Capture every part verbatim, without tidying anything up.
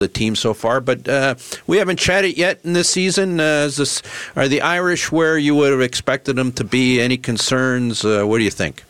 the team so far, but uh, we haven't chatted yet in this season. Uh, is this, are the Irish where you would have expected them to be? Any concerns? Uh, what do you think?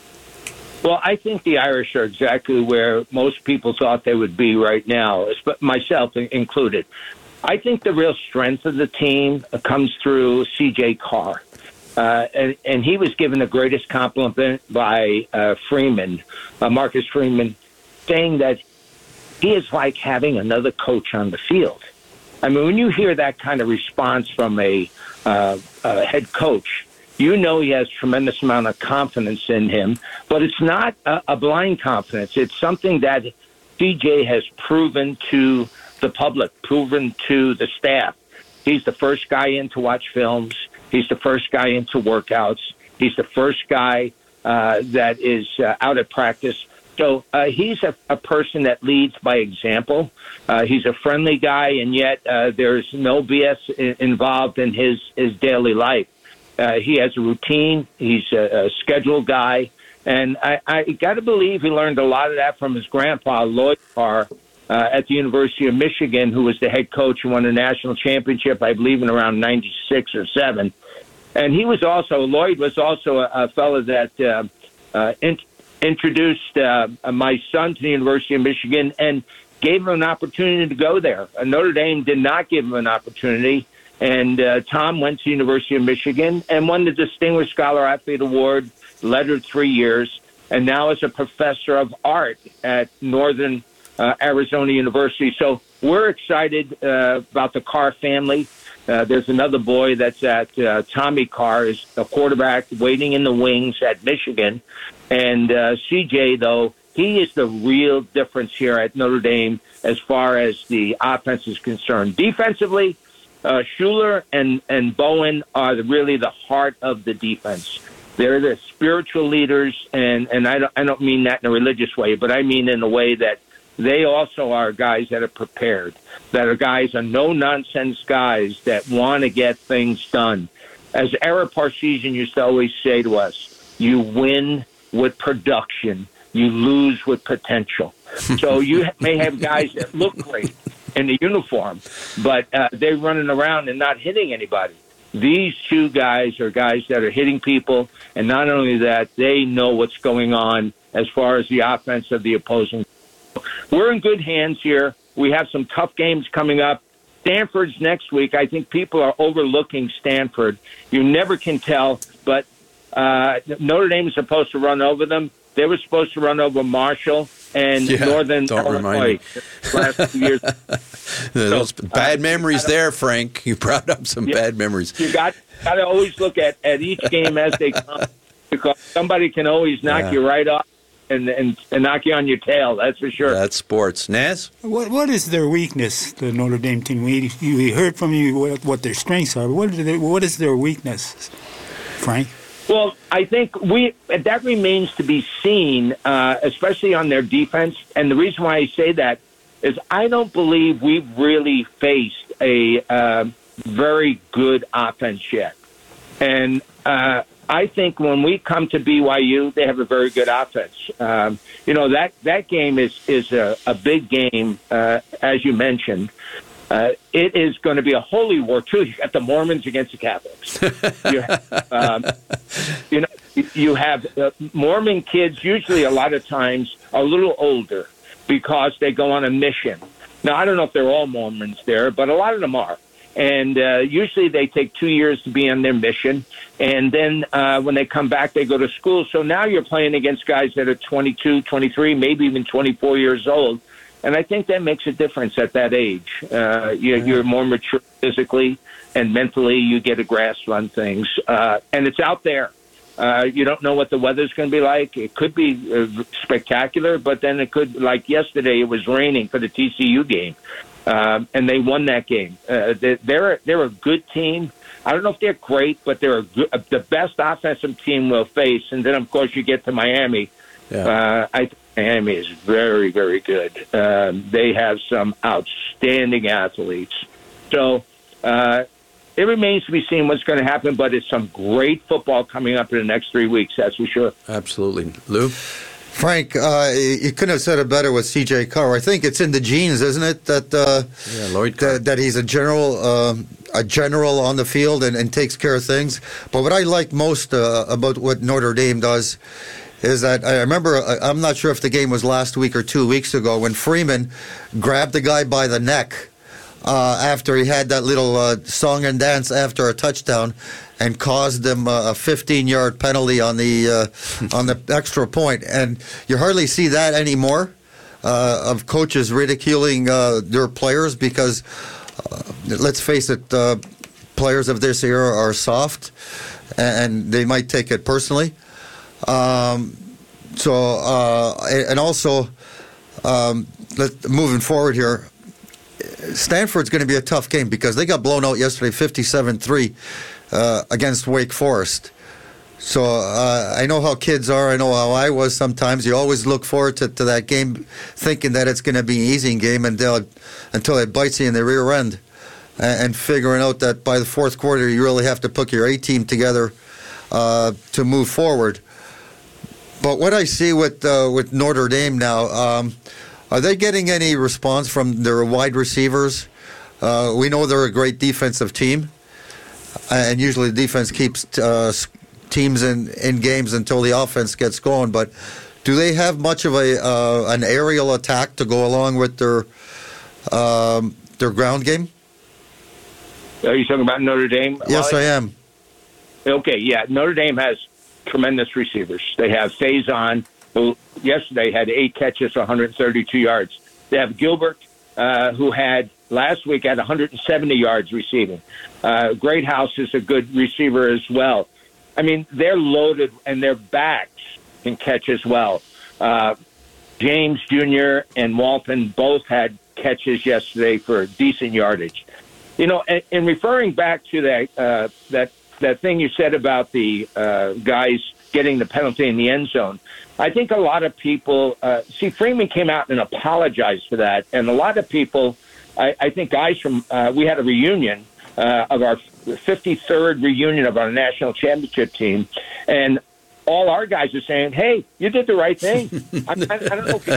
Well, I think the Irish are exactly where most people thought they would be right now, myself included. I think the real strength of the team comes through C J Carr. Uh, and, and he was given the greatest compliment by uh, Freeman, uh, Marcus Freeman, saying that he is like having another coach on the field. I mean, when you hear that kind of response from a, uh, a head coach, you know he has tremendous amount of confidence in him, but it's not a, a blind confidence. It's something that C J has proven to the public, proven to the staff. He's the first guy in to watch films. He's the first guy into workouts. He's the first guy uh, that is uh, out at practice. So uh, he's a, a person that leads by example. Uh, he's a friendly guy, and yet uh, there's no B S I- involved in his, his daily life. Uh, he has a routine. He's a, a scheduled guy. And I, I got to believe he learned a lot of that from his grandpa, Lloyd Carr, uh, at the University of Michigan, who was the head coach and won a national championship, I believe, in around ninety-six or seven. And he was also, Lloyd was also a, a fellow that uh, uh, in, introduced uh, my son to the University of Michigan and gave him an opportunity to go there. Uh, Notre Dame did not give him an opportunity. And uh, Tom went to the University of Michigan and won the Distinguished Scholar Athlete Award, lettered three years, and now is a professor of art at Northern uh, Arizona University. So we're excited uh, about the Carr family. Uh, there's another boy that's at uh, Tommy Carr, is a quarterback waiting in the wings at Michigan. And uh, C J, though, he is the real difference here at Notre Dame as far as the offense is concerned. Defensively, Uh, Schuler and, and Bowen are the, really the heart of the defense. They're the spiritual leaders, and, and I, don't, I don't mean that in a religious way, but I mean in a way that they also are guys that are prepared, that are guys, are no-nonsense guys that want to get things done. As Ara Parseghian used to always say to us, you win with production, you lose with potential. So you may have guys that look great in the uniform, but uh, they're running around and not hitting anybody. These two guys are guys that are hitting people, and not only that, they know what's going on as far as the offense of the opposing. We're in good hands here. We have some tough games coming up. Stanford's next week. I think people are overlooking Stanford. You never can tell, but uh, Notre Dame is supposed to run over them. They were supposed to run over Marshall and yeah, Northern Illinois last few years. Those so, bad uh, memories gotta, there, Frank. You brought up some yeah, bad memories. You got, got to always look at, at each game as they come, because somebody can always knock yeah. you right off and, and and knock you on your tail. That's for sure. That's sports. Naz? What What is their weakness, the Notre Dame team? We, we heard from you what, what their strengths are. What, are they, what is their weakness, Frank? Well, I think we that remains to be seen, uh, especially on their defense. And the reason why I say that is I don't believe we've really faced a uh, very good offense yet. And uh, I think when we come to B Y U, they have a very good offense. Um, you know, that, that game is, is a, a big game, uh, as you mentioned. Uh, it is going to be a holy war, too. You got the Mormons against the Catholics. you, have, um, you know, you have uh, Mormon kids, usually a lot of times, a little older because they go on a mission. Now, I don't know if they're all Mormons there, but a lot of them are. And uh, usually they take two years to be on their mission. And then uh, when they come back, they go to school. So now you're playing against guys that are twenty-two, twenty-three, maybe even twenty-four years old. And I think that makes a difference at that age. Uh, you're, you're more mature physically and mentally. You get a grasp on things. Uh, and it's out there. Uh, you don't know what the weather's going to be like. It could be uh, spectacular, but then it could, like yesterday, it was raining for the T C U game. Um, and they won that game. Uh, they're, they're a good team. I don't know if they're great, but they're a good, uh, the best offensive team we'll face. And then, of course, you get to Miami. Yeah. Uh, I think Miami is very, very good. Um, they have some outstanding athletes. So uh, it remains to be seen what's going to happen, but it's some great football coming up in the next three weeks, that's for sure. Absolutely. Lou? Frank, uh, you couldn't have said it better with C J Carr. I think it's in the genes, isn't it, that uh, yeah, Lloyd Carr. that, that he's a general, um, a general on the field and, and takes care of things. But what I like most uh, about what Notre Dame does is that I remember, I'm not sure if the game was last week or two weeks ago, when Freeman grabbed the guy by the neck uh, after he had that little uh, song and dance after a touchdown, and caused them a fifteen-yard penalty on the uh, on the extra point. And you hardly see that anymore uh, of coaches ridiculing uh, their players because, uh, let's face it, uh, players of this era are soft and they might take it personally. Um, so, uh, and also, um, let, moving forward here, Stanford's going to be a tough game because they got blown out yesterday fifty-seven three. Uh, against Wake Forest. So uh, I know how kids are. I know how I was sometimes. You always look forward to, to that game thinking that it's going to be an easy game until, until it bites you in the rear end and, and figuring out that by the fourth quarter you really have to put your A-team together uh, to move forward. But what I see with, uh, with Notre Dame now, um, are they getting any response from their wide receivers? Uh, we know they're a great defensive team. And usually the defense keeps uh, teams in, in games until the offense gets going. But do they have much of a uh, an aerial attack to go along with their um, their ground game? Are you talking about Notre Dame? Yes, well, I am. Okay, yeah. Notre Dame has tremendous receivers. They have Faison, who yesterday had eight catches for one hundred thirty-two yards. They have Gilbert, uh, who had last week had one hundred seventy yards receiving. Uh, Greathouse is a good receiver as well. I mean, they're loaded, and their backs can catch as well. Uh, James Junior and Walton both had catches yesterday for decent yardage. You know, and, and referring back to that uh, that that thing you said about the uh, guys getting the penalty in the end zone, I think a lot of people uh, see Freeman came out and apologized for that, and a lot of people. I, I think guys from uh, we had a reunion uh, of our fifty-third reunion of our national championship team, and all our guys are saying, "Hey, you did the right thing." I, I, I don't know, if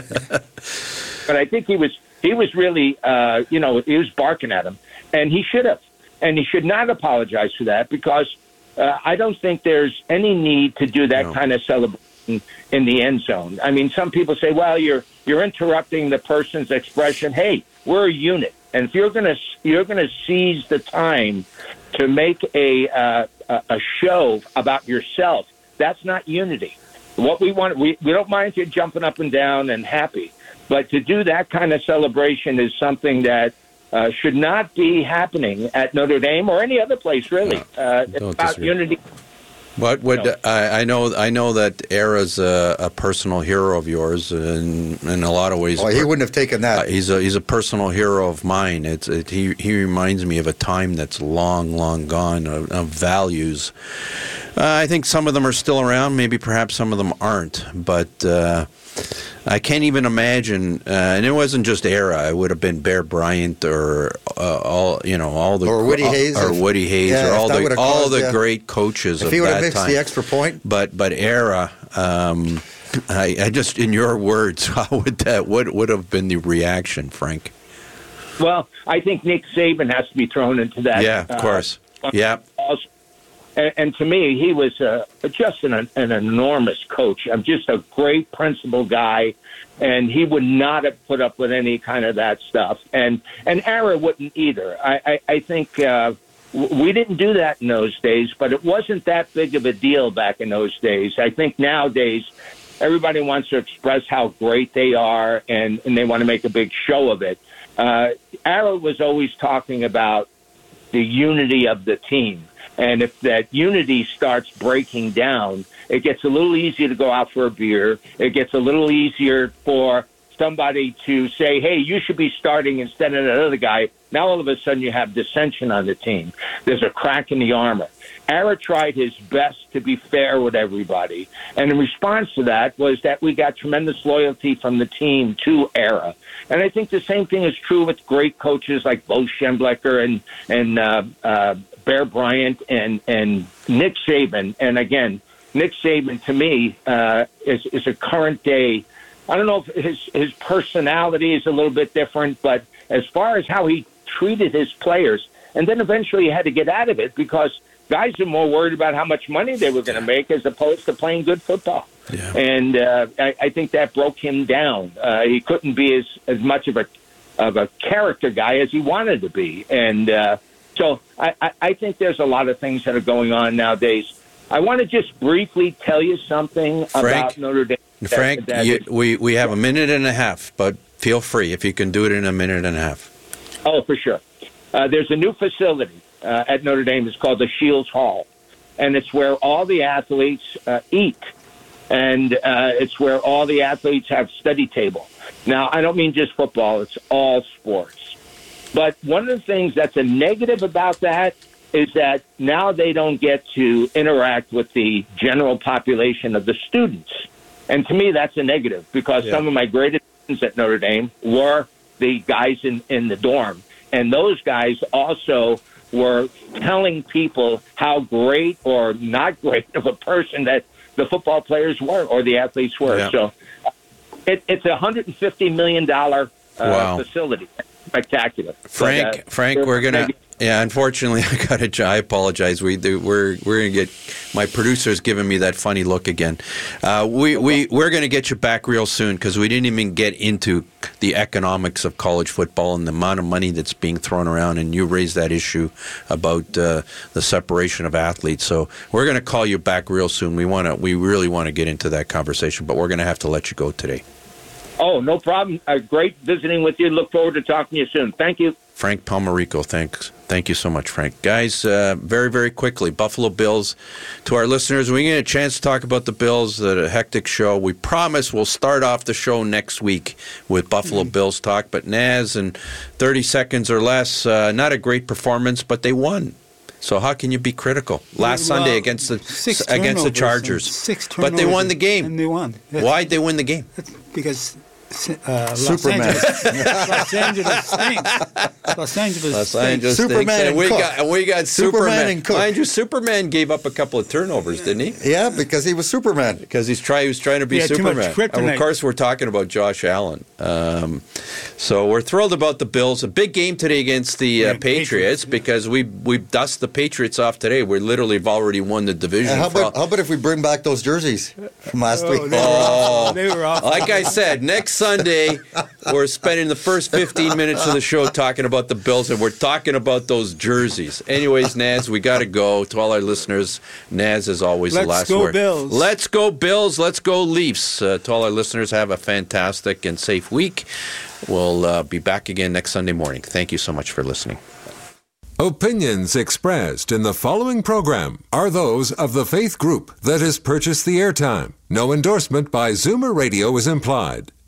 he, but I think he was he was really uh, you know he was barking at him, and he should have, and he should not apologize for that because uh, I don't think there's any need to do that no. kind of celebration in the end zone. I mean, some people say, "Well, you're you're interrupting the person's expression." Hey. We're a unit, and if you're gonna you're gonna seize the time to make a uh, a show about yourself, that's not unity. What we want, we we don't mind you jumping up and down and happy, but to do that kind of celebration is something that uh, should not be happening at Notre Dame or any other place, really. No, uh, it's about disagree. Unity. What would no. I, I know? I know that Era's a, a personal hero of yours, and in a lot of ways. Oh, he wouldn't have taken that. Uh, he's a he's a personal hero of mine. It's it, he he reminds me of a time that's long, long gone of, of values. Uh, I think some of them are still around. Maybe perhaps some of them aren't, but. Uh, I can't even imagine, uh, and it wasn't just Era. It would have been Bear Bryant or uh, all you know, all the or Woody Hayes, or, or Woody Hayes, yeah, or all the all caused, the yeah. great coaches if of he would that have mixed time. the extra point. But but Era, um, I, I just in your words, how would that what would have been the reaction, Frank? Well, I think Nick Saban has to be thrown into that. Yeah, of course. Uh, yeah. Also, And, and to me, he was uh, just an, an enormous coach. I'm just a great principal guy, and he would not have put up with any kind of that stuff. And and Ara wouldn't either. I, I, I think uh, we didn't do that in those days, but it wasn't that big of a deal back in those days. I think nowadays everybody wants to express how great they are, and, and they want to make a big show of it. Uh, Ara was always talking about the unity of the team. And if that unity starts breaking down, it gets a little easier to go out for a beer. It gets a little easier for somebody to say, hey, you should be starting instead of that other guy. Now all of a sudden you have dissension on the team. There's a crack in the armor. Ara tried his best to be fair with everybody. And in response to that was that we got tremendous loyalty from the team to Ara. And I think the same thing is true with great coaches like Bo Schembechler and, and uh, uh, Bear Bryant and, and Nick Saban. And again, Nick Saban, to me, uh, is, is a current day. I don't know if his, his personality is a little bit different, but as far as how he treated his players, and then eventually he had to get out of it because guys are more worried about how much money they were going to make as opposed to playing good football. Yeah. And uh, I, I think that broke him down. Uh, he couldn't be as, as much of a of a character guy as he wanted to be. And uh, so I, I, I think there's a lot of things that are going on nowadays. I want to just briefly tell you something Frank, about Notre Dame. Frank, that, that you, is, we, we have a minute and a half, but feel free if you can do it in a minute and a half. Oh, for sure. Uh, there's a new facility uh, at Notre Dame. It's called the Shields Hall, and it's where all the athletes uh, eat, and uh, it's where all the athletes have study table. Now, I don't mean just football. It's all sports. But one of the things that's a negative about that is that now they don't get to interact with the general population of the students. And to me, that's a negative because yeah. some of my greatest friends at Notre Dame were the guys in, in the dorm. And those guys also were telling people how great or not great of a person that the football players were or the athletes were. Yeah. So it, it's a one hundred fifty million dollars uh, wow. facility. Spectacular. Frank, but, uh, Frank, we're going to... Yeah, unfortunately, I got to. I apologize. We do, we're we're going to get my producer's giving me that funny look again. Uh, we we we're going to get you back real soon because we didn't even get into the economics of college football and the amount of money that's being thrown around. And you raised that issue about uh, the separation of athletes. So we're going to call you back real soon. We want to. We really want to get into that conversation, but we're going to have to let you go today. Oh, no problem. Uh, great visiting with you. Look forward to talking to you soon. Thank you. Frank Palmarico, thanks. Thank you so much, Frank. Guys, uh, very, very quickly, Buffalo Bills. To our listeners, we get a chance to talk about the Bills, a hectic show. We promise we'll start off the show next week with Buffalo mm-hmm. Bills talk. But Naz, in thirty seconds or less, uh, not a great performance, but they won. So how can you be critical? Last well, Sunday against the against the Chargers, six but they won the game. And they won. Yes. Why'd they win the game? Because uh, Los Superman. Angeles, Los Angeles stinks. Los Angeles Los stinks. Angeles Superman stinks. and And we Cook. got and we got Superman Superman. and Cook. Mind you, Superman gave up a couple of turnovers, didn't he? Yeah, because he was Superman. Because he's try he was trying to be He had too much Superman. kryptonite. And of course, we're talking about Josh Allen. Um, so we're thrilled about the Bills. A big game today against the uh, Yeah, Patriots, Patriots, yeah. because we we dust the Patriots off today. We literally have already won the division. And how for about, how about if we bring back those jerseys from last Oh, week? they were awful. They were awful. Like I said, next Sunday, we're spending the first fifteen minutes of the show talking about the Bills, and we're talking about those jerseys. Anyways, Naz, we got to go. To all our listeners, Naz, as always, Let's the last go word. Bills. Let's go Bills. Let's go Leafs. Uh, to all our listeners, have a fantastic and safe week. We'll uh, be back again next Sunday morning. Thank you so much for listening. Opinions expressed in the following program are those of the Faith Group that has purchased the airtime. No endorsement by Zoomer Radio is implied.